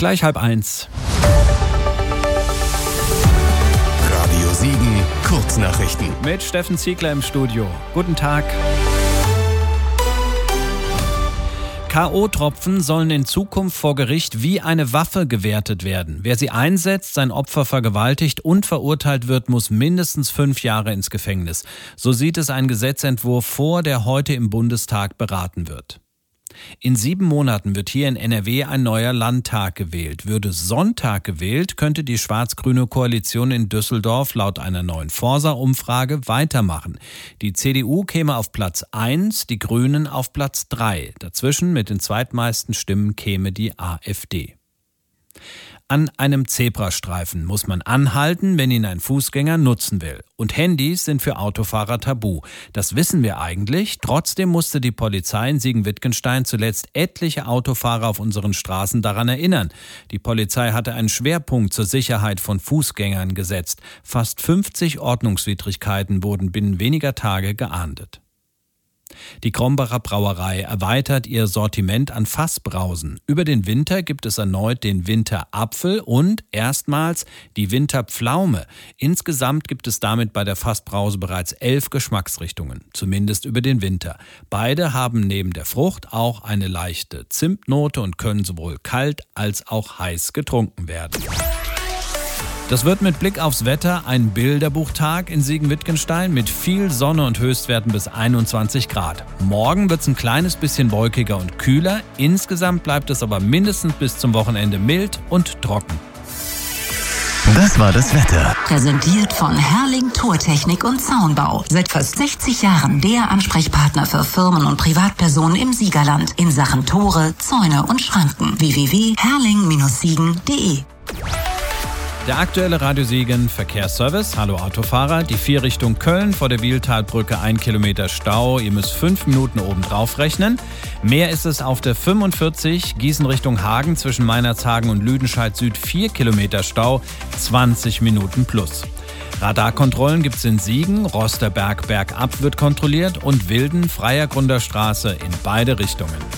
Gleich 12:30. Radio Siegen, Kurznachrichten. Mit Steffen Ziegler im Studio. Guten Tag. K.O.-Tropfen sollen in Zukunft vor Gericht wie eine Waffe gewertet werden. Wer sie einsetzt, sein Opfer vergewaltigt und verurteilt wird, muss mindestens 5 Jahre ins Gefängnis. So sieht es ein Gesetzentwurf vor, der heute im Bundestag beraten wird. In 7 Monaten wird hier in NRW ein neuer Landtag gewählt. Würde Sonntag gewählt, könnte die schwarz-grüne Koalition in Düsseldorf laut einer neuen Forsa-Umfrage weitermachen. Die CDU käme auf Platz 1, die Grünen auf Platz 3. Dazwischen mit den zweitmeisten Stimmen käme die AfD. An einem Zebrastreifen muss man anhalten, wenn ihn ein Fußgänger nutzen will. Und Handys sind für Autofahrer tabu. Das wissen wir eigentlich. Trotzdem musste die Polizei in Siegen-Wittgenstein zuletzt etliche Autofahrer auf unseren Straßen daran erinnern. Die Polizei hatte einen Schwerpunkt zur Sicherheit von Fußgängern gesetzt. Fast 50 Ordnungswidrigkeiten wurden binnen weniger Tage geahndet. Die Krombacher Brauerei erweitert ihr Sortiment an Fassbrausen. Über den Winter gibt es erneut den Winterapfel und erstmals die Winterpflaume. Insgesamt gibt es damit bei der Fassbrause bereits 11 Geschmacksrichtungen, zumindest über den Winter. Beide haben neben der Frucht auch eine leichte Zimtnote und können sowohl kalt als auch heiß getrunken werden. Das wird mit Blick aufs Wetter ein Bilderbuchtag in Siegen-Wittgenstein mit viel Sonne und Höchstwerten bis 21 Grad. Morgen wird es ein kleines bisschen wolkiger und kühler. Insgesamt bleibt es aber mindestens bis zum Wochenende mild und trocken. Das war das Wetter. Präsentiert von Herrling Tortechnik und Zaunbau. Seit fast 60 Jahren der Ansprechpartner für Firmen und Privatpersonen im Siegerland in Sachen Tore, Zäune und Schranken. www.herrling-siegen.de. Der aktuelle Radio Siegen Verkehrsservice. Hallo Autofahrer. Die 4 Richtung Köln vor der Wiehltalbrücke 1 Kilometer Stau. Ihr müsst 5 Minuten obendrauf rechnen. Mehr ist es auf der 45 Gießen Richtung Hagen zwischen Meinerzhagen und Lüdenscheid Süd 4 Kilometer Stau. 20 Minuten plus. Radarkontrollen gibt es in Siegen. Rosterberg bergab wird kontrolliert und Wilden Freier Grunderstraße in beide Richtungen.